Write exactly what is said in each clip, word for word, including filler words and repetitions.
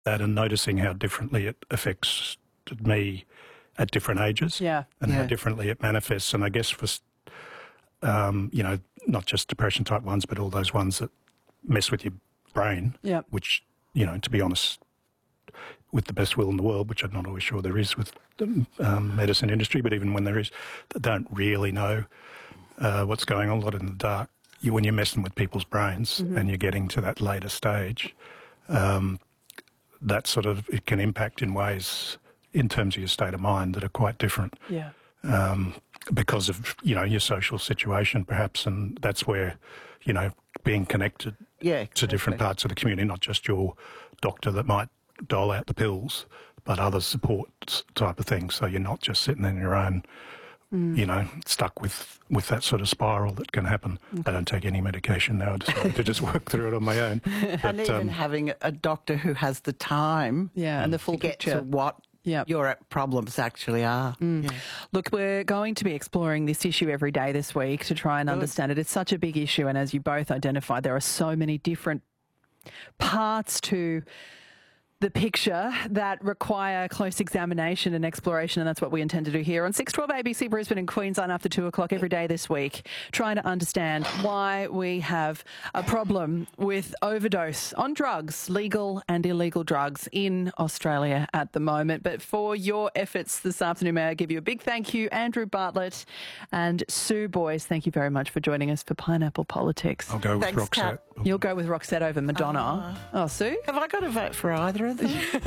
that and noticing how differently it affects me at different ages, yeah. and yeah. how differently it manifests. And I guess for, um, you know, not just depression type ones, but all those ones that mess with your brain, yeah. which, you know, to be honest, with the best will in the world, which I'm not always sure there is with the um, medicine industry, but even when there is, they don't really know uh, what's going on, a lot in the dark. You, when you're messing with people's brains mm-hmm. and you're getting to that later stage, um, that sort of, it can impact in ways in terms of your state of mind that are quite different. Yeah. Um, because of, you know, your social situation perhaps, and that's where, you know, being connected yeah, to exactly. different parts of the community, not just your doctor that might dole out the pills, but other support type of things. So you're not just sitting in your own, mm. you know, stuck with, with that sort of spiral that can happen. Okay. I don't take any medication now. I decided to just work through it on my own. But, and even um, having a doctor who has the time yeah, and the full to get picture. to what yep. your problems actually are. Mm. Yeah. Look, we're going to be exploring this issue every day this week to try and Good. understand it. It's such a big issue, and as you both identified, there are so many different parts to the picture that require close examination and exploration, and that's what we intend to do here on six twelve A B C Brisbane and Queensland after two o'clock every day this week, trying to understand why we have a problem with overdose on drugs, legal and illegal drugs in Australia at the moment. But for your efforts this afternoon, may I give you a big thank you, Andrew Bartlett and Sue Boyce. Thank you very much for joining us for Pineapple Politics. I'll go with Thanks, Roxette. Kat. You'll go with Roxette over Madonna. Uh, oh, Sue? Have I got to vote for either of them?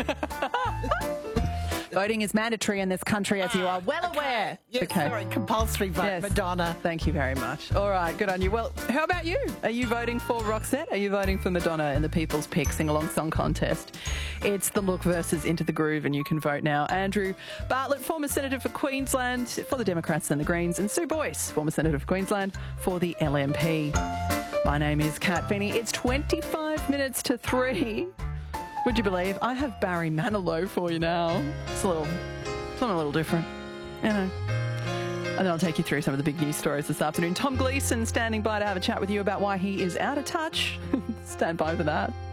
Voting is mandatory in this country, as you are well okay. aware. Yes, okay. sorry, compulsory vote, yes. Madonna. Thank you very much. All right, good on you. Well, how about you? Are you voting for Roxette? Are you voting for Madonna in the People's Pick Sing-Along Song Contest? It's The Look versus Into the Groove, and you can vote now. Andrew Bartlett, former Senator for Queensland for the Democrats and the Greens, and Sue Boyce, former Senator for Queensland for the L M P. My name is Kat Finney. It's twenty-five minutes to three. Would you believe I have Barry Manilow for you now? It's a little, something a little different, you know. And then I'll take you through some of the big news stories this afternoon. Tom Gleeson standing by to have a chat with you about why he is out of touch. Stand by for that.